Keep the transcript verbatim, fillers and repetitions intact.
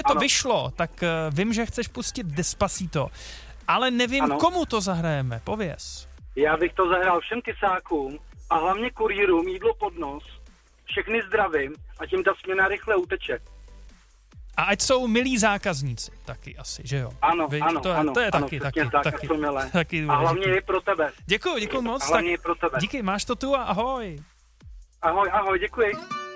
to ano. vyšlo, tak uh, vím, že chceš pustit Despacito, ale nevím, ano. komu to zahrajeme, pověz. Já bych to zahrál všem kysákům a hlavně kurýrům jídlo pod nos. Všechny zdravím a tím ta směna rychle uteče. A ať jsou milí zákazníci taky asi, že jo? Ano, Víš, ano, to je, ano. To je ano, taky, taky, taky, tak, taky, taky, taky a hlavně je pro tebe. Děkuju, děkuju moc. A hlavně tak je pro tebe. Díky, máš to tu a ahoj. Ahoj, ahoj, děkuji.